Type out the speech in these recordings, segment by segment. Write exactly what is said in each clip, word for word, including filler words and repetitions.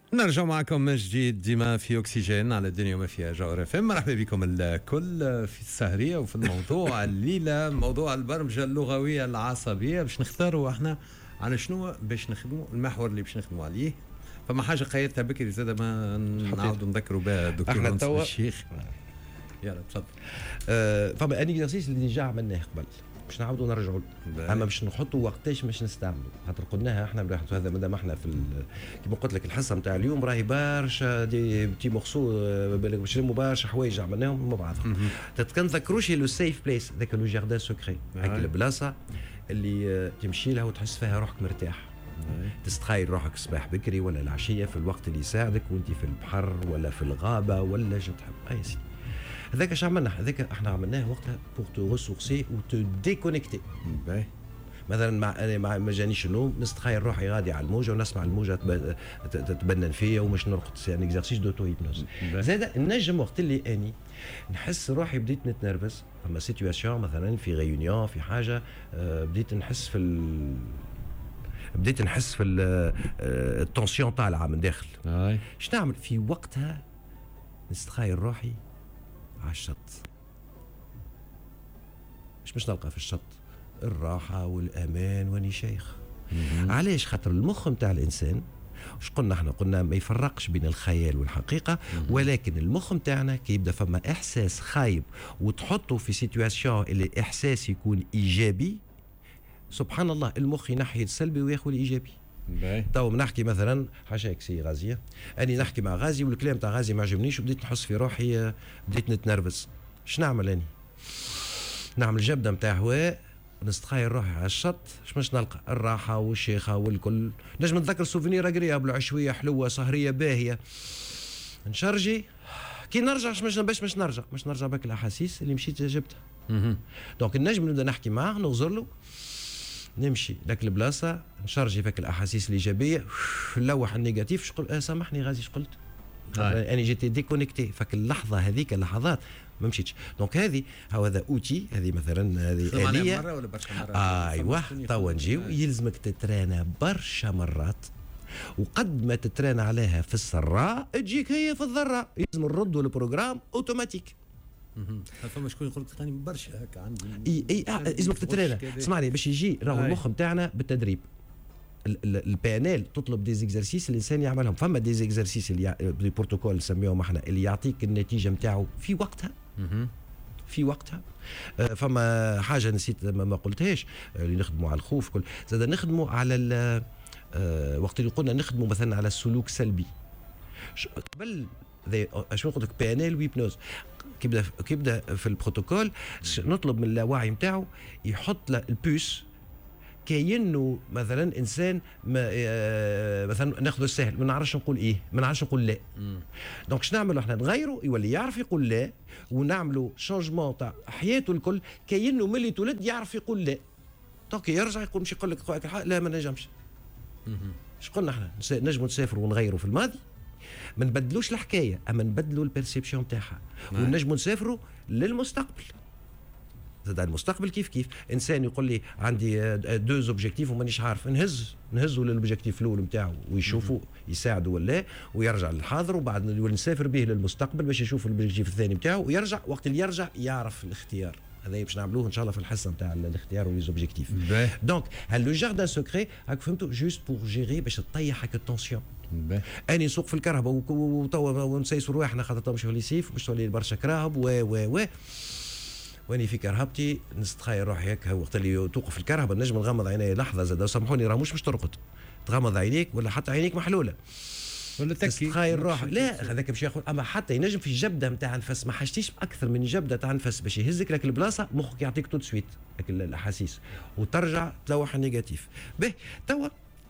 نرجع معكم من جديد ديما في أكسجين على الدنيا وما فيها جوهر اف ام. مرحبا بكم الكل في السهرية وفي الموضوع الليلة موضوع البرمجة اللغوية العصبية باش نختاروا احنا على شنو باش نخدموا المحور اللي باش نخدموا عليه. فما حاجة قيدتها بكري زاد ما نعاودوا نذكروا بها الدكتور منصور الشيخ. يلا تفضل. أه فما ان اكزرسيس اللي ديجا عملناه قبل باش نعاودوا نرجعوا اما باش نحطوا وقتاش باش نستعملوا خاطر قلناها احنا هذا مادام احنا في كيما قلت لك الحصه نتاع اليوم راهي برشا دي بتي مورسو بالك باش نلموا برشا حوايج عملناهم مع بعضهم. تتذكروش لو سيف بليس ذاك لو جاردان سكري هاك البلاصه اللي تمشي لها وتحس فيها روحك مرتاح. تستخيل روحك الصباح بكري ولا العشيه في الوقت اللي يساعدك وانت في البحر ولا في الغابه ولا شو تحب. اي سيدي هذاك اش عملنا هذاك احنا عملناه وقتها بور تو ريسورسي و تو ديكونيكتي. مثلا مع انا مع ما جانيش النوم نستخيل روحي غادي على الموجه ونسمع الموجه تتبنن فيا ومش نرقد. سي ان اكزرسيس دوتو هيبنوز. زاد النجم وقت اللي اني نحس روحي بديت نتنرفز فما سيتواسيون مثلا في غيونيون في حاجه بديت نحس في ال... بديت نحس في التونسيون طالعه من داخل. اش نعمل في وقتها؟ نستخيل روحي على الشط. مش مش نلقى في الشط الراحة والأمان واني شيخ. علاش؟ خاطر المخ متاع الإنسان وش قلنا احنا؟ قلنا ما يفرقش بين الخيال والحقيقة. ولكن المخ متاعنا كي يبدا فما إحساس خايب وتحطه في سيتواسيون اللي إحساس يكون إيجابي سبحان الله المخ ينحي السلبي وياخذ الإيجابي. تو نحكي مثلا حاشاك سي غازيه اني نحكي مع غازي والكلام تاع غازي ما عجبنيش وبديت نحس في روحي بديت نتنرفز. اش نعمل اني؟ نعمل جبده نتاع هواء نستخيل روحي على الشط. اش مش نلقى الراحه والشيخه والكل. نجم نتذكر سوفينير اغريابل عشويه حلوه سهريه باهيه نشرجي كي نرجع مش باش مش نرجع مش نرجع بك الاحاسيس اللي مشيت جبتها. دونك النجم نبدا نحكي معاه نغزر له نمشي لك البلاصه نشرجي فيك الاحاسيس الايجابيه نلوح النيجاتيف. شقول آه سامحني غازي اش قلت؟ انا يعني جيت ديكونيكتي فك اللحظه هذيك اللحظات ما مشيتش. دونك هذه هذا اوتي هذه مثلا هذه آلية مره ولا برشا مرات. آه ايوه توا نجيو يلزمك تترانا برشا مرات وقد ما تترانا عليها في السراء تجيك هي في الضراء لازم نردوا البروجرام اوتوماتيك. فما شكون يقول لك ثاني برشا هكا عندي اي اي لازمك تترانا. اسمعني باش يجي راهو المخ نتاعنا بالتدريب. البي ان ال تطلب دي زيكزارسيس الانسان يعملهم. فما دي زيكزارسيس اللي دي بروتوكول نسميهم احنا اللي يعطيك النتيجه نتاعو في وقتها في وقتها. فما حاجه نسيت ما قلتهاش اللي نخدموا على الخوف كل زاد نخدموا على وقت اللي قلنا نخدموا مثلا على السلوك سلبي قبل اش نقول لك بي ان ال ويبنوز. كيبدا كيبدا في البروتوكول نطلب من اللاوعي نتاعو يحط له البوس كأنه مثلا انسان ما آه مثلا ناخذ السهل ما نعرفش نقول ايه ما نعرفش نقول لا. دونك شنو نعملوا احنا؟ نغيروا يولي يعرف يقول لا ونعملوا شانجمون تاع حياته الكل كأنه ملي تولد يعرف يقول لا. دونك يرجع يقول مش يقول لك لا ما نجمش. اش قلنا احنا؟ نجموا نسافروا ونغيروا في الماضي ما نبدلوش الحكايه اما نبدلوا البيرسيبسيون تاعها ونجموا نسافروا للمستقبل. زاد المستقبل كيف كيف انسان يقول لي عندي دو زوبجيكتيف ومانيش عارف نهز نهزوا للوبجيكتيف الاول نتاعو ويشوفوا يساعدوا ولا ويرجع للحاضر وبعد نسافر به للمستقبل باش يشوف الاوبجيكتيف الثاني نتاعو ويرجع وقت اللي يرجع يعرف الاختيار. هذا باش نعملوه ان شاء الله في الحصه نتاع الاختيار وليزوبجيكتيف. دونك هل لو جاردان سكري هاك فهمتوا جوست بور جيري باش تطيح هاك التونسيون. اني نسوق في الكرهبه وتوا نسيسوا رواحنا خاطر مش هولي سيف مش تولي برشا كراهب و و و واني في كرهبتي نستخيل روحي هكا وقت اللي توقف الكرهبه نجم نغمض عيني لحظه زاد سامحوني راه مش باش ترقد تغمض عينيك ولا حتى عينيك محلوله ولا تكي تستخيل روحك. لا هذاك باش ياخذ اما حتى ينجم في جبده نتاع نفس ما حاجتيش اكثر من جبده تاع نفس باش يهزك لك البلاصه مخك يعطيك تو سويت لك الاحاسيس وترجع تلوح النيجاتيف. به توا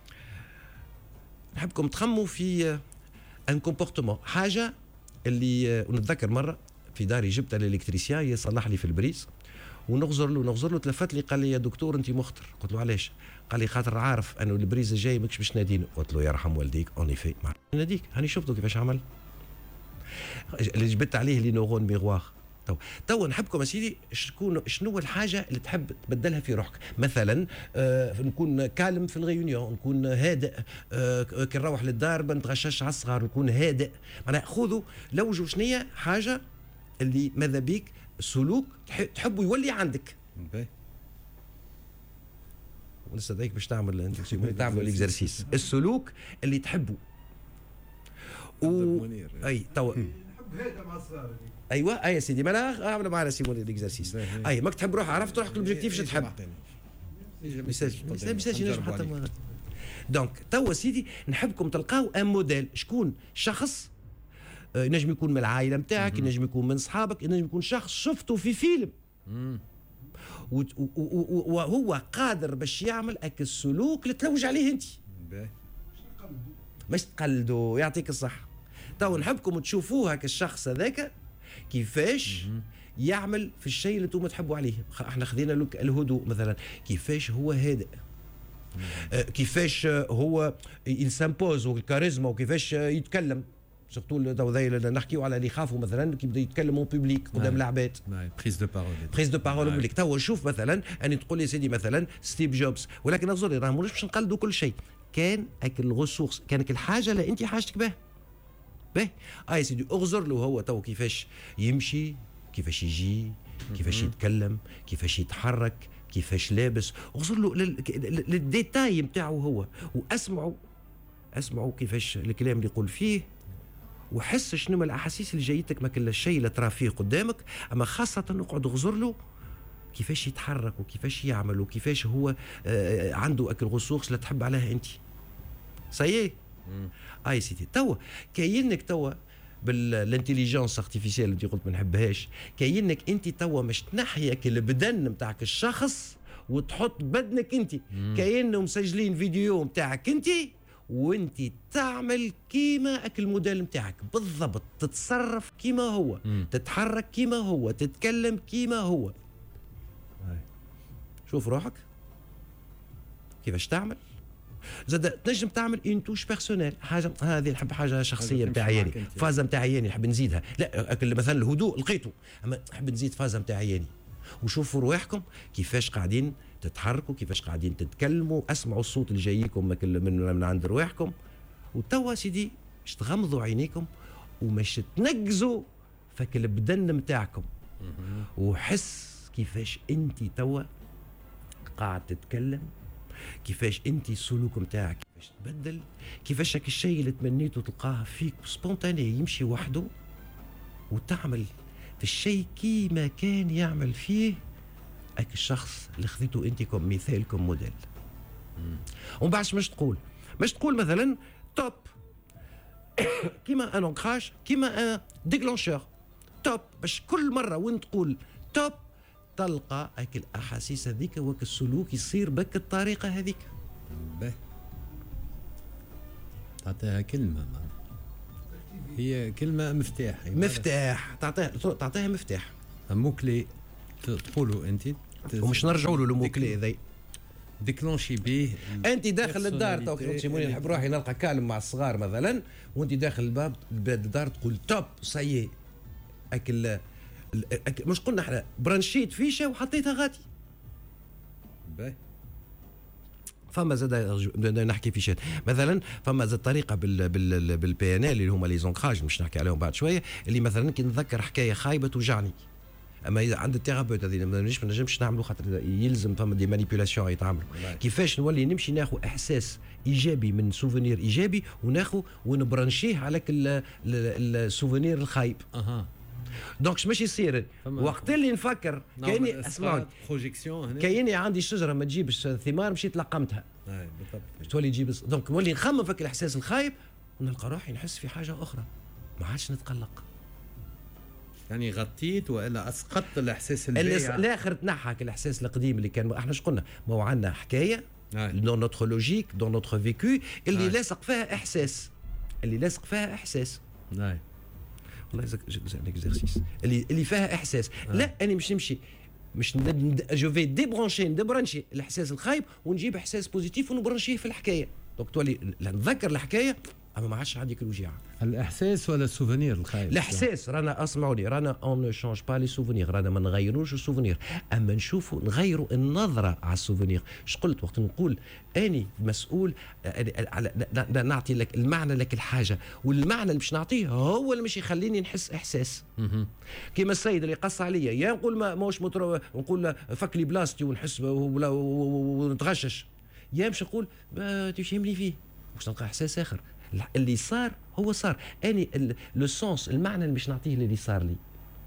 نحبكم تخموا في ان كومبورتمون حاجه اللي نتذكر مره في داري جبت الالكتريسيان يصلح لي في البريز ونغزر له نغزر له تلفت لي قال لي يا دكتور انت مخطر. قلت له علاش؟ قال لي خاطر عارف انه البريز الجاي ماكش باش نادينه. قلت له يرحم والديك اوني في ناديك هاني شفتوا كيفاش عمل اللي جبت عليه لي نورون ميغوار تو تو نحبكم سيدي شكون شنو الحاجه اللي تحب تبدلها في روحك. مثلا آه نكون كالم في الغيونيون، نكون هادئ، آه كي نروح للدار ما نتغشاش على الصغار، نكون هادئ. معناها خذوا لوجوا شنية حاجه اللي ماذا بيك سلوك تحبوا يولي عندك. ونستدعيك باش تعمل انت تعملوا الاكزرسيس السلوك اللي تحبه. و... اي تو نحب هذا مع الصغار. ايوه اي يا سيدي ما انا اعمل معنا سيمون الاكزرسيس. اي ماك تحب روح عرفت روحك الاوبجيكتيف اش تحب. ميساج ميساج ينجم حتى دونك توا سيدي نحبكم تلقاو ان موديل. شكون شخص ينجم يكون من العائله نتاعك، ينجم يكون من صحابك، ينجم يكون شخص شفته في فيلم وهو قادر باش يعمل اك السلوك اللي تلوج عليه انت. مش تقلدوا يعطيك الصحه. تو نحبكم تشوفوه هاك الشخص هذاك كيفاش يعمل في الشيء اللي انتم تحبوا عليه. احنا خذينا لك الهدوء مثلا، كيفاش هو هادئ، آه كيفاش هو يسامبوز والكاريزما، وكيفاش يتكلم سورتو تو نحكيو على اللي يخافوا مثلا كي يبدا يتكلموا بوبليك قدام العباد. بريز دو بارول بريز دو بارول بوبليك. تو شوف مثلا اني تقول لي سيدي مثلا ستيف جوبز، ولكن اغزر راهم مش باش نقلدوا كل شيء. كان اك الغسوخ كانك الحاجه اللي انت حاجتك به به اي سيدي اغزر له هو تو كيفاش يمشي، كيفاش يجي، كيفاش يتكلم، كيفاش يتحرك، كيفاش لابس. اغزر له للديتاي نتاعو هو، واسمعوا اسمعوا كيفاش الكلام اللي يقول فيه، وحس شنو الاحاسيس اللي جايتك ما كل الشيء اللي ترى فيه قدامك. اما خاصه اقعد اغزر له كيفاش يتحرك وكيفاش يعمل وكيفاش هو آه عنده اكل غسوخ اللي تحب عليها انت. صايي اي سيدي. توا كاينك توا بالانتيليجنس ارتيفيسيال اللي قلت ما نحبهاش، كاينك انت توا مش تنحيك البدن نتاعك الشخص وتحط بدنك انت، كاينهم مسجلين فيديو نتاعك انت وانت تعمل كيما اكل الموديل نتاعك بالضبط، تتصرف كيما هو، مم. تتحرك كيما هو، تتكلم كيما هو. هاي. شوف روحك كيفاش تعمل. زاد تنجم تعمل اون توش بيرسونيل، حاجه هذه نحب حاجه شخصيه نتاعي يعني، فازه نتاعي يعني نحب نزيدها. لا اكل مثلا الهدوء لقيته، اما نحب نزيد فازه نتاعي يعني. وشوفوا رواحكم كيفاش قاعدين تتحركوا، كيفاش قاعدين تتكلموا، اسمعوا الصوت اللي جايكم من, من عند رواحكم. وتوا سيدي باش تغمضوا عينيكم ومش تنقزوا فك البدن نتاعكم، وحس كيفاش انت توا قاعد تتكلم، كيفاش انت السلوك نتاعك كيفاش تبدل، كيفاش هاك الشيء اللي تمنيته تلقاه فيك سبونتاني يمشي وحده، وتعمل في الشيء كيما كان يعمل فيه هاك الشخص اللي خذيته انت كم مثال كم موديل. ومن بعد مش تقول مش تقول مثلا توب كيما ان انكراج، كيما ان ديكلونشور توب، باش كل مره وين تقول توب تلقى هاك الاحاسيس هذيك وهاك السلوك يصير بك الطريقه هذيك. باهي تعطيها كلمه، هي كلمه مفتاح، مفتاح تعطيها تعطيها مفتاح موكلي تقولوا انت، ومش نرجعوا له لموكلي ذي ديكلونشي به. انت داخل الدار تو كي سيموني نحب روحي نلقى كالم مع الصغار مثلا، وانت داخل الباب باب الدار تقول توب سايي اكل مش قلنا احنا برانشيت فيشه وحطيتها غادي. باهي فما زاد نحكي في شيء مثلا، فما زاد طريقه بال بال بالبي ان ال اللي هما لي زونكراج مش نحكي عليهم بعد شويه، اللي مثلا كي نتذكر حكايه خايبه توجعني، اما اذا عند الثيرابيوت هذه ما نجمش نعملوا خاطر يلزم فما دي مانيبيولاسيون يتعملوا. كيفاش نولي نمشي ناخذ احساس ايجابي من سوفونير ايجابي وناخذ ونبرانشيه على السوفونير الخايب. اها دونك ماشي يصير وقت اللي نفكر كاني اسمعوني كايني عندي شجره ما تجيبش ثمار مشيت لقمتها. اي بالضبط تولي تجيب دونك نولي نخمم فك الاحساس الخايب ونلقى روحي نحس في حاجه اخرى ما عادش نتقلق. يعني غطيت والا اسقطت الاحساس البايع الاخر تنحك الاحساس القديم اللي كان احنا ايش قلنا ما هو عندنا حكايه دون نوتر لوجيك دون نوتر فيكو اللي آه. لاصق فيها احساس اللي لاصق فيها احساس آه. والله زي اكزرسيس اللي اللي فيها احساس. آه. لا انا مش نمشي مش جو في ديبرانشي ندبرانشي الاحساس الخايب ونجيب احساس بوزيتيف ونبرانشيه في الحكايه. دونك تولي نتذكر الحكايه اما ما عادش عندك الوجيعه. الاحساس ولا السوفونير الخايب؟ الاحساس رانا اسمعوني رانا اون نو شونج با لي سوفونير، رانا ما نغيروش السوفونير، اما نشوفوا نغيروا النظره على السوفونير. اش قلت وقت نقول اني مسؤول نعطي لك المعنى لك الحاجه، والمعنى اللي باش نعطيه هو اللي مش يخليني نحس احساس. كيما السيد اللي قص عليا يا نقول ما موش مترو نقول فك لي بلاصتي ونحس ولا ونتغشش، يا مش نقول تفهمني فيه باش نلقى احساس اخر. اللي صار هو صار، اني لو سونس المعنى اللي باش نعطيه للي صار لي.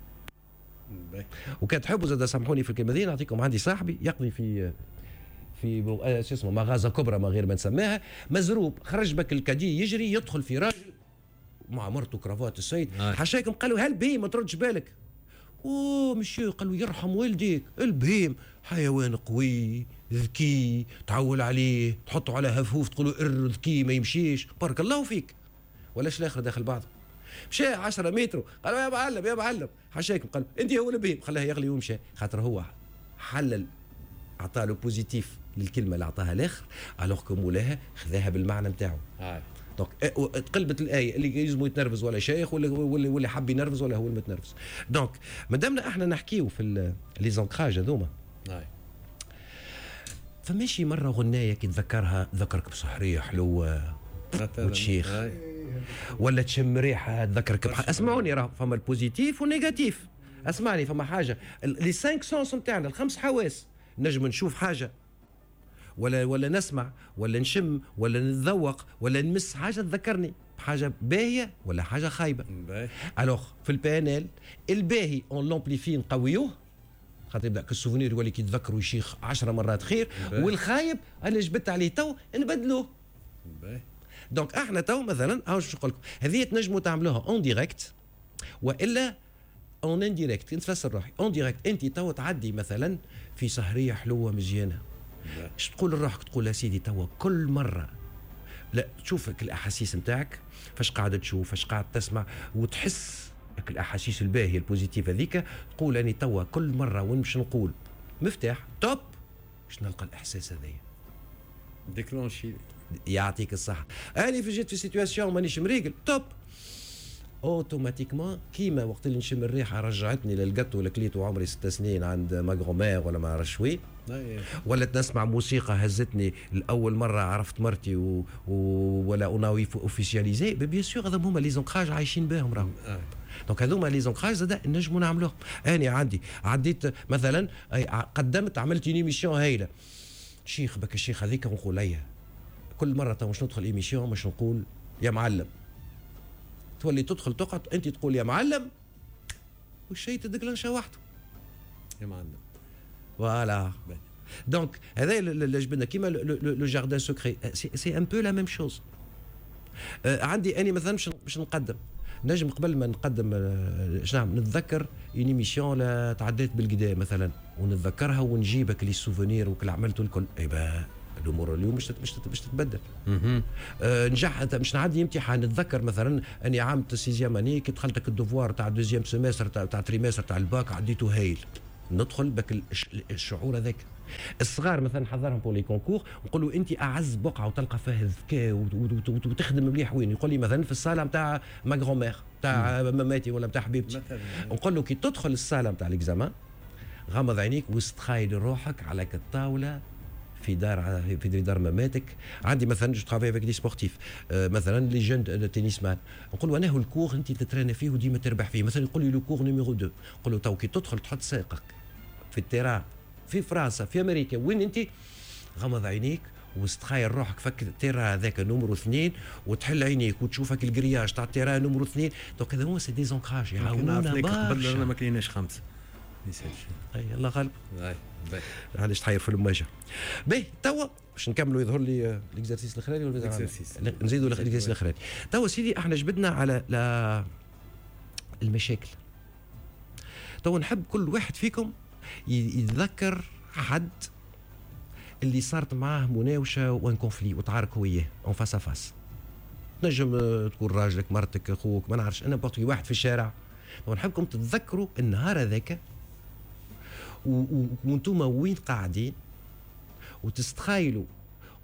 وكان تحبوا زاد سامحوني في الكلمه دي، نعطيكم عندي صاحبي يقضي في في شو اسمه مغازه كبرى ما غير ما نسميها، مزروب خرج بك الكادي يجري يدخل في راجل مع مرته كرافات السيد حشاكم قالوا هالبهيم ما تردش بالك. اوه مشيو قالوا يرحم والديك، البهيم حيوان قوي ذكي تعول عليه تحطه على هفوف تقولوا ار ذكي ما يمشيش بارك الله فيك. ولاش الاخر داخل بعض مشى عشرة متر قالوا يا معلم يا معلم حشاكم قال انت هو البهيم خلاه يغلي ومشى، خاطر هو حلل عطاه له بوزيتيف للكلمه اللي عطاها الاخر الوغ كو مولاها خذاها بالمعنى نتاعو. دونك تقلبت الايه اللي يلزمو يتنرفز ولا شيخ ولا ولا ولا حب ينرفز ولا هو المتنرفز. دونك مادامنا احنا نحكيو في لي زونكراج هذوما فماشي مره غنايه كي تذكرها تذكرك بصحريه حلوه وتشيخ، ولا تشم ريحه تذكرك بح... اسمعوني راه فما البوزيتيف والنيجاتيف. اسمعني فما حاجه لي سانك سونس نتاعنا الخمس حواس، نجم نشوف حاجه ولا ولا نسمع ولا نشم ولا نتذوق ولا نمس حاجه تذكرني بحاجه باهيه ولا حاجه خايبه. الوغ في البي ان ال الباهي اون لومبليفي نقويوه خاطر يبدا كالسوفونير يولي كي تذكروا يشيخ عشرة مرات خير، والخايب انا جبت عليه تو نبدلوه. دونك احنا تو مثلا هاو شو نقول لكم هذه تنجموا تعملوها اون ديريكت والا اون انديريكت. نتفسر روحي اون ديريكت، انت تو تعدي مثلا في سهريه حلوه مزيانه اش تقول لروحك؟ تقول يا سيدي توا كل مره لا تشوفك الاحاسيس نتاعك فاش قاعد تشوف فاش قاعد تسمع وتحس الاحاسيس الباهيه البوزيتيف هذيك، تقول اني توا كل مره وين باش نقول مفتاح توب باش نلقى الاحساس هذايا ديكلونشي. يعطيك الصحه. انا في جيت في سيتواسيون مانيش مريقل توب اوتوماتيكمون كيما وقت اللي نشم الريحه رجعتني للقطو اللي كليته عمري ست سنين عند ما غرومير ولا ما عرفش وين، ولا نسمع موسيقى هزتني لاول مره عرفت مرتي و... و... ولا اوناوي اوفيسياليزي بيان سور هذا هما لي زونكراج عايشين بهم راهم. دونك هذوما لي زونكراج زاد نجموا نعملوهم. انا عندي عديت مثلا قدمت عملت ايميسيون هايله شيخ بك الشيخ هذيك ونقول ليه كل مره تو مش ندخل ايميسيون مش نقول يا معلم، تولي تدخل تقعد انت تقول يا معلم والشيء تدقلنشا وحده يا معلم. فوالا دونك هذا اللي جبنا كيما لو جاردان سكري سي ان بو لا ميم شوز. عندي اني مثلا باش نقدم نجم قبل ما نقدم شنو نتذكر اون ايميسيون تعديت بالقدا مثلا ونتذكرها ونجيبك لي سوفونير وكل عملته الكل ايبا الامور اليوم مش مش مش تتبدل. أه نجحت مش نعدي امتحان نتذكر مثلا اني عام سيزيام اني كي دخلتك الدوفوار تاع دوزيام سيمستر تاع, تاع تريمستر تاع الباك عديته هايل، ندخل بك الشعور هذاك. الصغار مثلا نحضرهم بولي كونكور نقول له انت اعز بقعه وتلقى فيها الذكاء وتخدم مليح وين، يقول لي مثلا في الصاله نتاع ما غرومير تاع ماماتي ولا نتاع حبيبتي، نقول له كي تدخل الصاله نتاع الاكزامان غمض عينيك واستخيل روحك على الطاوله في دار في دار مماتك. عندي مثلا جو ترافاي افيك دي سبورتيف مثلا لي جون تنس مان، نقول له انا هو الكور انت تترينا فيه وديما تربح فيه. مثلا يقول لي لو كور نيميرو اثنين، نقول له تو كي تدخل تحط ساقك في التيران في فرنسا في امريكا وين انت، غمض عينيك واستخيل روحك فك التيران هذاك نمرو اثنين وتحل عينيك وتشوفك الجرياج تاع التيران نمرو اثنين. دونك هذا هو سي دي زونكراج يعاونونا برشا. قبل انا ما كليناش خمسه اي الله غالب. اي علاش تحير في المواجهه. باهي توا باش نكملوا يظهر لي ليكزارسيس الاخراني ولا نزيدوا ليكزارسيس الاخراني. توا سيدي احنا جبدنا على لا المشاكل. توا نحب كل واحد فيكم يتذكر حد اللي صارت معاه مناوشه وان كونفلي وتعارك هو وياه اون فاس فاس. تنجم تكون راجلك مرتك اخوك ما نعرفش انا بطي واحد في الشارع. ونحبكم تتذكروا النهار هذاك وانتم وين قاعدين وتستخيلوا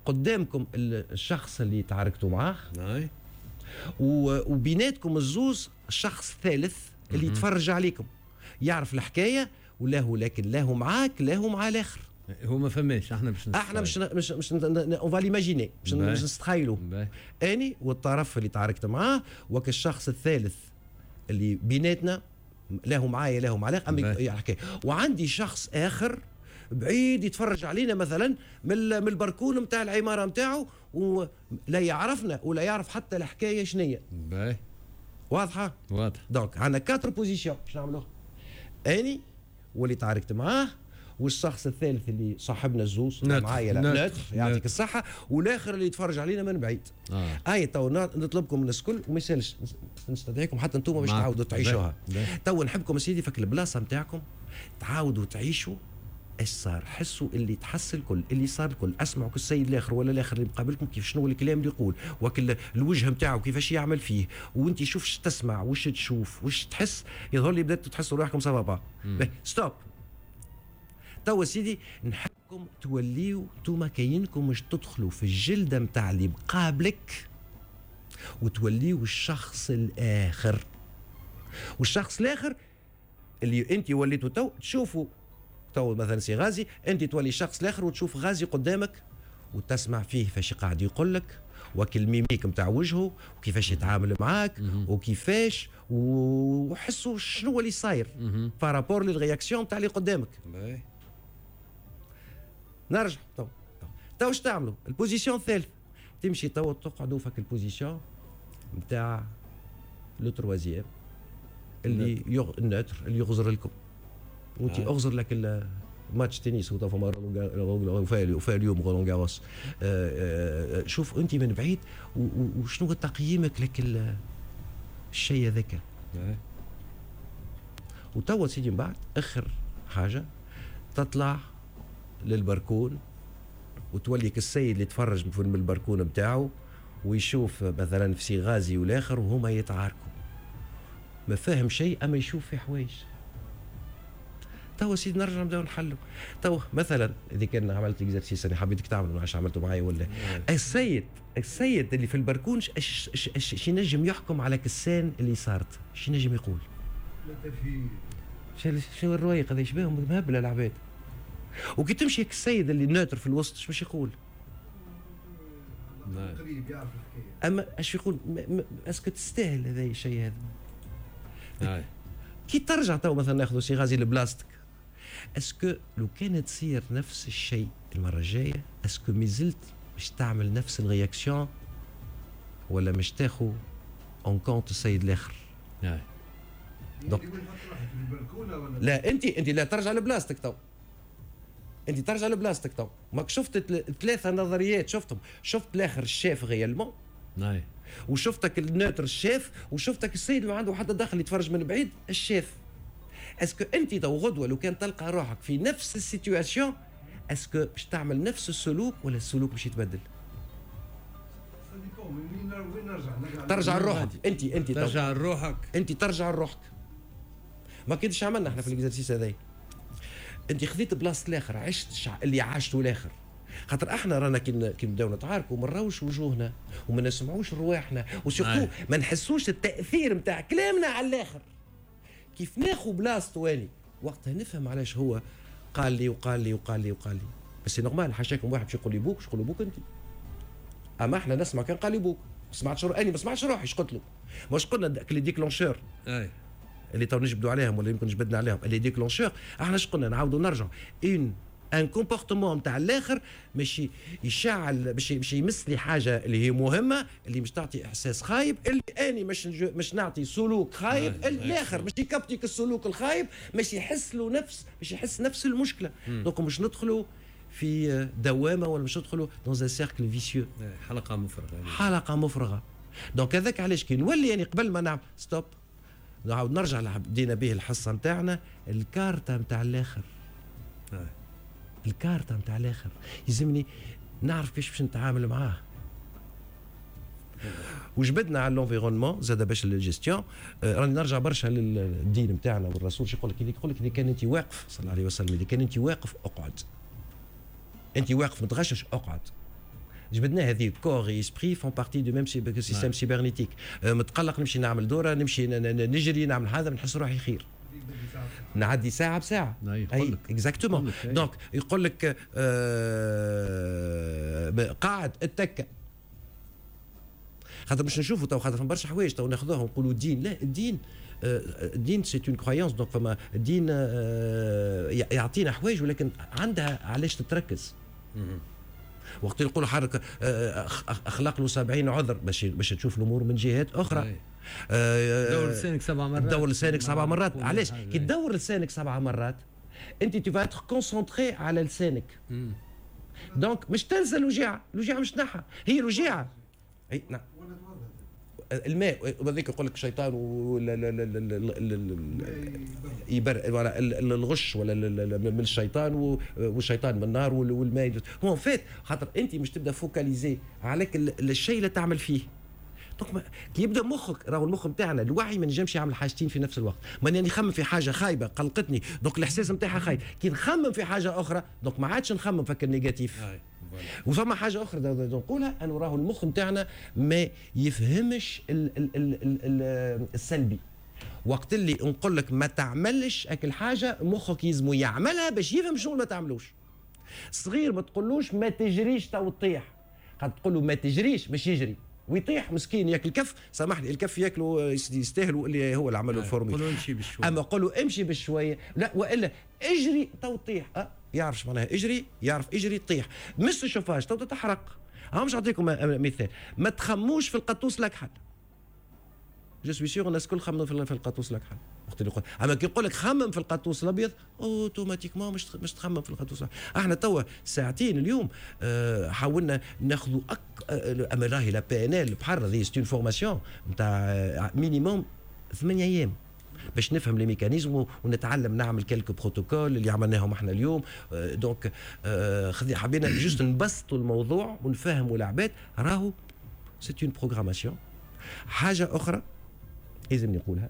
قدامكم الشخص اللي تعاركتوا معاه اي وبيناتكم الزوز شخص ثالث اللي يتفرج عليكم يعرف الحكايه ولا هو لكن لا هو معاك لا هو مع الاخر. هو ما فماش احنا باش احنا مش مش مش اون فالي ايماجيني مش مش نستخيلوا اني والطرف اللي تعاركت معاه وك الشخص الثالث اللي بيناتنا لا هو معايا لا هو مع الاخر الحكايه. وعندي شخص اخر بعيد يتفرج علينا مثلا من من البركون نتاع العماره نتاعو ولا يعرفنا ولا يعرف حتى الحكايه شنية. باهي واضحه؟ واضح. دونك عندنا كاتر بوزيسيون باش نعملوها اني واللي تعاركت معاه والشخص الثالث اللي صاحبنا الزوز معايا لا ناتر يعطيك الصحه والاخر اللي يتفرج علينا من بعيد. آه. اي تو نطلبكم الناس الكل وما يسالش نستدعيكم حتى انتم باش تعاودوا تعيشوها. تو نحبكم سيدي فك البلاصه نتاعكم تعاودوا تعيشوا ايش صار. حسوا اللي تحس الكل اللي صار الكل. اسمعوا السيد الاخر ولا الاخر اللي مقابلكم كيف شنو الكلام اللي يقول وكل الوجه نتاعو كيفاش يعمل فيه وانت شوف تسمع وش تشوف وش تحس. يظهر لي بدات تحسوا روحكم سافا با ستوب. توا سيدي نحبكم توليوا انتوما كاينكم مش تدخلوا في الجلده نتاع اللي مقابلك وتوليوا الشخص الاخر. والشخص الاخر اللي انت وليتوا تو تشوفوا تو مثلا سي غازي انت تولي الشخص الاخر وتشوف غازي قدامك وتسمع فيه فاش قاعد يقول لك وكل الميميك نتاع وجهه وكيفاش يتعامل معاك وكيفاش وحسوا شنو اللي صاير بارابور للرياكسيون نتاع اللي قدامك. نرجع تو تو اش تعملوا البوزيسيون الثالث تمشي تو تقعدوا فك البوزيسيون نتاع لو تروازيام اللي يغ... الناتر اللي يغزر لكم وانت آه. اغزر لك ماتش تنس وطا فما وفاء اليوم رولان جاروس. شوف انت من بعيد وشنو تقييمك لك الشيء هذاك. وتوا سيدي من بعد اخر حاجه تطلع للبركون وتولي كالسيد اللي تفرج من البركون نتاعو ويشوف مثلا في سي غازي والاخر وهما يتعاركوا ما فاهم شيء اما يشوف في حوايج. توا سيدي نرجع نبداو نحلوا. توا مثلا اذا كان عملت اكزرسيس انا حبيتك تعملوا علاش عملتوا معايا ولا السيد السيد اللي في البركون شي نجم يحكم على كسان اللي صارت شي نجم يقول شنو الروايق هذا يشبههم مهبله العباد. وكي تمشي السيد اللي ناتر في الوسط ايش باش يقول؟ قريب يعرف الحكايه اما ايش يقول اسكو تستاهل هذا الشيء هذا. كي ترجع تو مثلا ناخذ سي غازي لبلاستيك اسكو لو كانت تصير نفس الشيء المره الجايه اسكو مازلت باش تعمل نفس الرياكسيون ولا مش تاخذ اون كونت السيد الاخر؟ دونك لا انت انت لا ترجع لبلاستيك تو انت ترجع لبلاستيك تو ماك شفت ثلاثه نظريات شفتهم شفت الاخر الشاف غيالمون ناي وشفتك الناتر الشاف وشفتك السيد اللي ما عنده حتى دخل يتفرج من بعيد الشاف. اسكو انت تو غدوه لو كان تلقى روحك في نفس السيتواسيون اسكو باش تعمل نفس السلوك ولا السلوك باش يتبدل؟ ترجع لروحك انت انت ترجع لروحك انت ترجع لروحك. ما كنتش عملنا احنا في الاكزرسيس هذا انت خذيت بلاصه الاخر عشت شع... اللي عاشته الاخر. خاطر احنا رانا كي كي نبداو نتعاركوا ما نراوش وجوهنا وما نسمعوش رواحنا وسورتو ما نحسوش التاثير نتاع كلامنا على الاخر. كيف ناخذ بلاصته اني وقتها نفهم علاش هو قال لي وقال لي وقال لي وقال لي. بس نورمال حاشاكم واحد باش يقول لي بوك باش يقول له بوك انت. اما احنا نسمع كان قال لي بوك ما سمعتش اني ما سمعتش روحي ايش قلت له. واش قلنا لي ديكلونشور اي اللي تو نجبدوا عليهم ولا يمكن جبدنا عليهم اللي ديكلونشور احنا اش قلنا نعاودوا نرجعوا ان ان كومبورتمون نتاع الاخر باش يشعل باش باش يمس لي حاجه اللي هي مهمه اللي مش تعطي احساس خايب اللي اني مش مش نعطي سلوك خايب الاخر باش يكبتيك السلوك الخايب باش يحس له نفس باش يحس نفس المشكله. دونك مش ندخلوا في دوامه ولا مش ندخلوا دون ان سيركل فيسيو حلقه مفرغه حلقه مفرغه. دونك هذاك علاش كي نولي يعني قبل ما نعمل ستوب نعاود نرجع بدينا به الحصه نتاعنا الكارته نتاع الاخر. آه. الكارته نتاع الاخر يلزمني نعرف كيفاش باش نتعامل معاه. وجبدنا على الانفيرونمون زاد باش الجيستيون. آه راني نرجع برشا للدين نتاعنا والرسول شو يقول لك يقول لك اذا كان انت واقف صلى الله عليه وسلم اذا كان انت واقف اقعد. انت واقف ما تغشش اقعد. جبدنا هذه كور اسبري فون بارتي دو ميم سيستم سيبرنيتيك. متقلق نمشي نعمل دوره، نمشي نجري نعمل هذا، نحس روحي خير. نعدي ساعه بساعه. اي اكزاكتومون. دونك يقول لك آه قاعد اتكا، خاطر باش نشوفوا تو، خاطر برشا حوايج تو ناخذوها ونقولوا الدين. لا، الدين الدين سي اون كرويونس. دونك فما الدين يعطينا حوايج ولكن عندها علاش تتركز. وقت يقولوا حرك اخلاق له سبعين عذر باش باش تشوف الامور من جهات اخرى. دور لسانك سبع مرات، دور لسانك سبع مرات. علاش؟ كي تدور لسانك سبع مرات انت تبغى اتر كونسونطري على لسانك. دونك مش تنسى الوجيعه، الوجيعه مش تنحى، هي الوجيعه. اي نعم. الماء وذيك يقول لك الشيطان يبر ولا الغش ولا من الشيطان والشيطان من النار والماء. هو فات خاطر انت مش تبدا فوكاليزي عليك الشيء اللي تعمل فيه. دونك كي يبدا مخك، راهو المخ نتاعنا الوعي ما نجمش يعمل حاجتين في نفس الوقت. ماني نخمم في حاجه خايبه قلقتني، دونك الاحساس نتاعها خايب. كي نخمم في حاجه اخرى دونك ما عادش نخمم فك النيجاتيف. وفما حاجه اخرى نقولها، انه راهو المخ نتاعنا ما يفهمش ال ال ال ال السلبي. وقت اللي نقول لك ما تعملش اكل حاجه، مخك يلزمو يعملها باش يفهم شنو ما تعملوش. صغير ما تقولوش ما تجريش تو تطيح، قد تقول له ما تجريش باش يجري ويطيح مسكين ياكل الكف. سامحني، الكف ياكلوا يستاهلوا اللي هو اللي عملوا الفورمي. قولوا امشي بالشويه، اما قولوا امشي بالشويه، لا والا اجري تو تطيح. أه يعرف معناها اجري، يعرف اجري تطيح. مس الشوفاج تو تتحرق. ها مش نعطيكم مثال، ما تخموش في القطوس الاكحل. جو سوي سيغ الناس الكل خمموا في القطوس الاكحل. وقت اللي يقول، اما كي يقول لك خمم في القطوس الابيض اوتوماتيكمون مش مش تخمم في القطوس. احنا توا ساعتين اليوم أه حاولنا ناخذوا أك... أه اما راهي لا بي ان ال بحر هذه سي اون فورماسيون نتاع مينيموم ثمانية ايام باش نفهم لي ميكانيزم ونتعلم نعمل كلك بروتوكول اللي عملناهم احنا اليوم. أه دونك أه حبينا جوست نبسطوا الموضوع ونفهموا العباد راهو سي اون بروغراماسيون. حاجه اخرى لازم نقولها،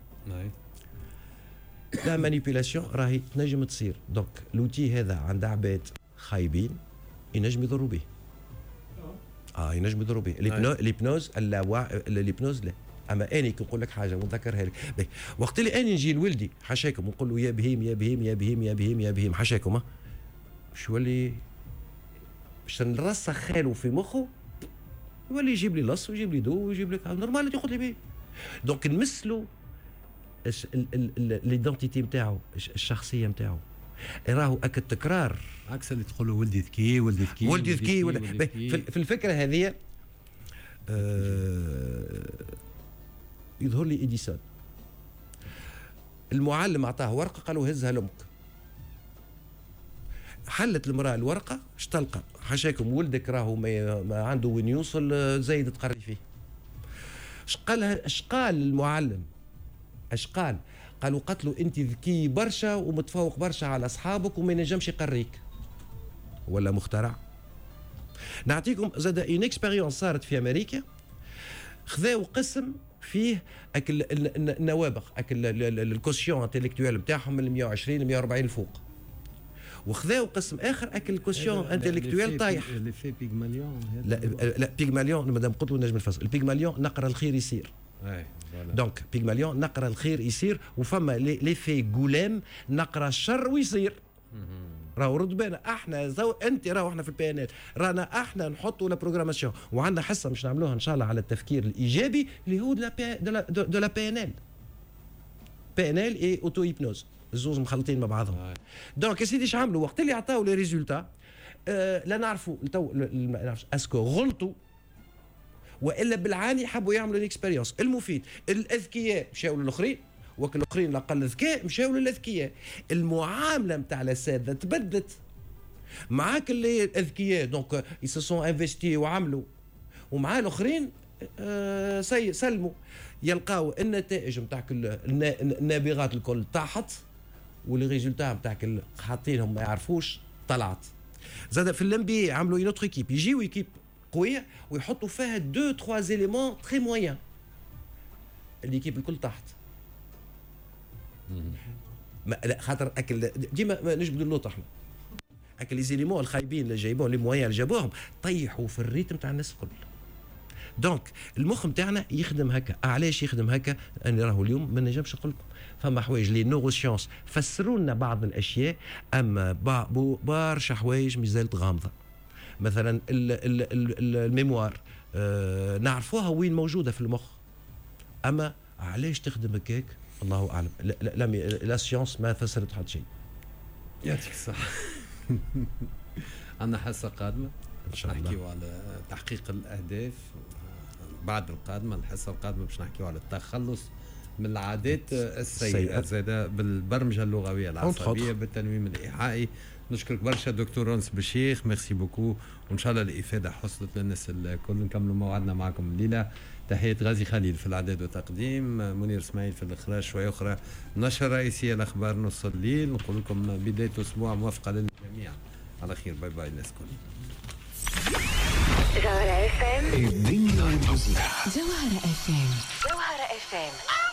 لا مانيبيولاسيون راهي تنجم تصير. دونك لوتي هذا عند عباد خايبين ينجم يضروا به. اه ينجم يضروا به. الهيبنوز الهيبنوز لا. اما اني كي نقول لك حاجه ونذكرها لك، وقت اللي اني نجي لولدي حاشاكم ونقول له يا بهيم يا بهيم يا بهيم يا بهيم يا بهيم حاشاكم، باش يولي باش نرسخ خاله في مخه، يولي يجيب لي لص ويجيب لي دو ويجيب لك نورمال يقول لي بيه. دونك نمثلوا ليدونتيتي نتاعو، الشخصيه نتاعو. راهو اك التكرار عكس اللي تقولوا ولدي ذكي ولدي ذكي ولدي ذكي ولدي. في الفكره هذه آه يظهر لي إديسون، المعلم أعطاه ورقة قالوا هزها لأمك. حلت المرأة الورقة، اش تلقى؟ حاشاكم ولدك راهو ما عنده وين يوصل، زايد تقري فيه. اش قالها؟ اش قال المعلم؟ اش قال؟ قالوا قتلوا انت ذكي برشا ومتفوق برشا على اصحابك وما ينجمش يقريك. ولا مخترع؟ نعطيكم زاد اون اكسبيريونس صارت في امريكا. خذاو قسم فيه اكل النوابغ، اكل الكوسيون انتلكتويل نتاعهم من مية وعشرين ل مية وأربعين الفوق، وخذاو قسم اخر اكل الكوسيون انتلكتويل طايح. اللي في بيغماليون. لا لا بيغماليون مادام قلت له نجم الفصل. البيغماليون نقرا الخير يصير. دونك بيغماليون نقرا الخير يصير، وفما لي في غولام نقرا الشر ويصير. راهو رد بالنا احنا زو انت راهو احنا في البي ان ال رانا احنا نحطوا لا بروغراماسيون، وعندنا حصه مش نعملوها ان شاء الله على التفكير الايجابي اللي هو دو لا بي ان ال. بي ان ال اي اوتو هيبنوز، الزوز مخلطين مع بعضهم. دونك يا سيدي اش عملوا؟ وقت اللي عطاو لي ريزولتا آه لا نعرفوا تو ما نعرفش اسكو غلطوا والا بالعاني حبوا يعملوا الاكسبيريونس. المفيد الاذكياء مشاو للاخرين، وكل الاخرين الاقل ذكاء مشاو للاذكياء. المعامله نتاع الاساتذه تبدلت معاك اللي الاذكياء دونك يسو سون انفستي وعملوا، ومع الاخرين آه سلموا. يلقاو النتائج نتاعك النابغات الكل طاحت، واللي ريزولتا نتاعك حاطينهم ما يعرفوش طلعت. زاد في الانبي عملوا اون اوتر ايكيب، يجيو ايكيب قويه ويحطوا فيها دو تخوا زيليمون تري مويان، الايكيب الكل تحت. ما لا خاطر اكل ديما نجبدوا اللوط احنا. هاك لي زيليمون الخايبين اللي جايبوهم لي مويان اللي جابوهم طيحوا في الريتم تاع الناس الكل. دونك المخ نتاعنا يخدم هكا. علاش يخدم هكا؟ انا راهو اليوم ما نجمش نقول لكم فما حوايج لي نورو سيونس فسروا لنا بعض الاشياء، اما برشا حوايج مازالت غامضه. مثلا الميموار آه نعرفوها وين موجوده في المخ، اما علاش تخدم هكاك الله اعلم. لا, لا, لا, لا سيونس ما فسرت حتى شيء. يعطيك الصحه. عندنا حصه قادمه ان شاء الله نحكيو على تحقيق الاهداف. بعد القادمه الحصه القادمه باش نحكيو على التخلص من العادات السيئه زاده بالبرمجه اللغويه العصبيه بالتنويم الايحائي. نشكرك برشا دكتور رونس بشيخ، ميرسي بوكو، وان شاء الله الافاده حصلت للناس الكل. نكملوا موعدنا معكم الليله. تحيه غازي خليل في الاعداد والتقديم، منير اسماعيل في الاخراج. شويه اخرى نشره رئيسيه الاخبار نص الليل. نقول لكم بدايه اسبوع موفقه للجميع. على خير، باي باي الناس كل. جوهرة اف ام. جوهرة اف ام. جوهرة اف ام.